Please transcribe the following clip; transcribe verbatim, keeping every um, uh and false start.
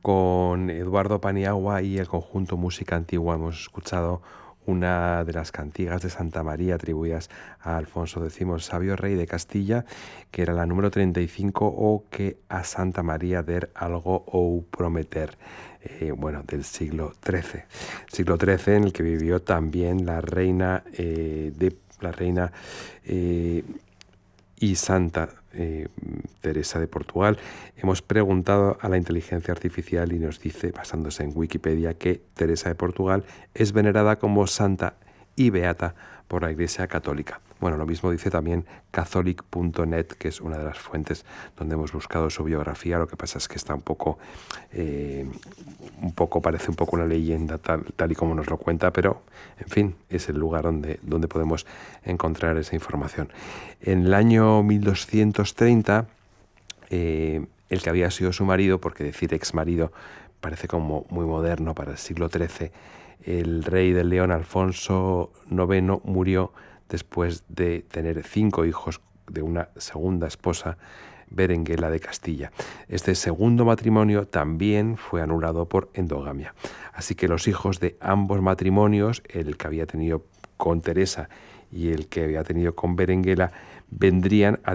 Con Eduardo Paniagua y el conjunto Música Antigua hemos escuchado una de las cantigas de Santa María atribuidas a Alfonso X, el sabio rey de Castilla, que era la número treinta y cinco, o que a Santa María der algo ou prometer, eh, bueno, del siglo trece. Siglo trece, en el que vivió también la reina eh, de la reina eh, y santa eh, Teresa de Portugal. Hemos preguntado a la inteligencia artificial y nos dice, basándose en Wikipedia, que Teresa de Portugal es venerada como santa y beata por la Iglesia Católica. Bueno, lo mismo dice también catholic punto net, que es una de las fuentes donde hemos buscado su biografía. Lo que pasa es que está un poco, eh, un poco parece un poco una leyenda tal, tal y como nos lo cuenta, pero en fin, es el lugar donde, donde podemos encontrar esa información. En el año mil doscientos treinta, eh, el que había sido su marido, porque decir ex marido parece como muy moderno para el siglo trece, el rey del León Alfonso noveno murió después de tener cinco hijos de una segunda esposa, Berenguela de Castilla. Este segundo matrimonio también fue anulado por endogamia. Así que los hijos de ambos matrimonios, el que había tenido con Teresa y el que había tenido con Berenguela, vendrían a